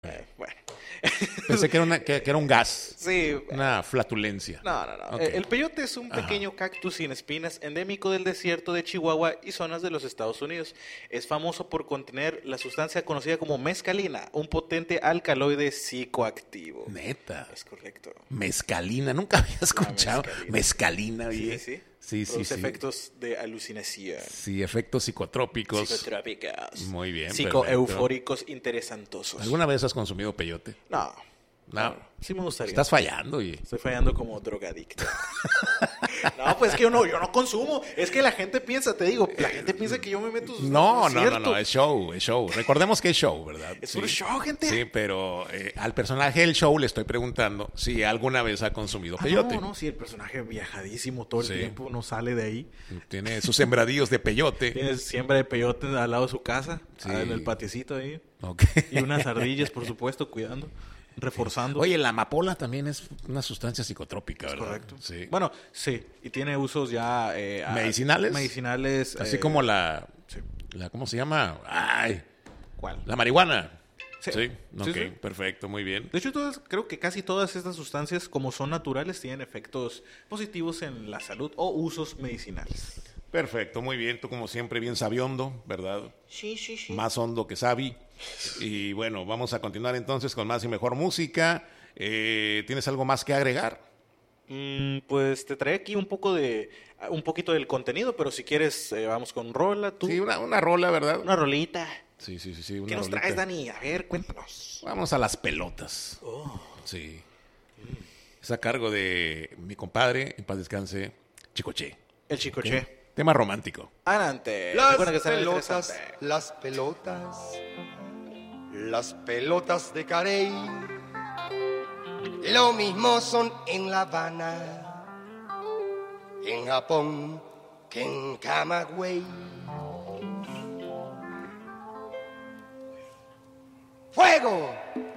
Bueno. Pensé que era un gas, Sí. una flatulencia. No. Ok. El peyote es un pequeño cactus sin espinas endémico del desierto de Chihuahua y zonas de los Estados Unidos. Es famoso por contener la sustancia conocida como mescalina, un potente alcaloide psicoactivo. Neta. Es correcto. Mezcalina, nunca había escuchado. mescalina. Mezcalina, oye. Sí. Sí. Produce efectos de alucinación. Sí, efectos psicotrópicos. Psicotrópicos. Muy bien. Psicoeufóricos interesantosos. ¿Alguna vez has consumido peyote? No. No. Sí me gustaría. Estás fallando, oye. Estoy fallando como drogadicto. No, pues es que yo no consumo. Es que la gente piensa, te digo, la gente piensa que yo me meto... No, es cierto. es show. Recordemos que es show, ¿verdad? Es un show, gente. Sí, pero al personaje del show le estoy preguntando si alguna vez ha consumido peyote. No, sí, el personaje viajadísimo todo el tiempo, no sale de ahí. Tiene sus sembradíos de peyote. Tiene siembra de peyote al lado de su casa, Sí. en el patiecito ahí. Ok. Y unas ardillas, por supuesto, cuidando, reforzando. Oye, la amapola también es una sustancia psicotrópica, ¿verdad? Correcto. Sí. Bueno, sí, y tiene usos ya... ¿Medicinales? Medicinales. Así como sí. ¿cómo se llama? Ay, ¿Cuál? la marihuana. Sí. Sí, ok, Sí. perfecto, muy bien. De hecho, creo que casi todas estas sustancias, como son naturales, tienen efectos positivos en la salud o usos medicinales. Perfecto, muy bien. Tú como siempre bien sabiondo, ¿verdad? Sí. Más hondo que sabi. Y bueno, vamos a continuar entonces con más y mejor música. ¿Tienes algo más que agregar? Pues te trae aquí un poquito del contenido, pero si quieres, vamos con rola, tú. Sí, una rola, ¿verdad? Una rolita. Sí, una ¿Qué nos rolita. traes, Dani? A ver, cuéntanos. Vamos a las pelotas. Oh. Sí. Es a cargo de mi compadre, en paz descanse, Chicoche. El Chicoche. Tema romántico. Adelante. Las Recuerda que está en el pelotas, interesante. las pelotas de Carey, lo mismo son en La Habana, en Japón, que en Camagüey. ¡Fuego!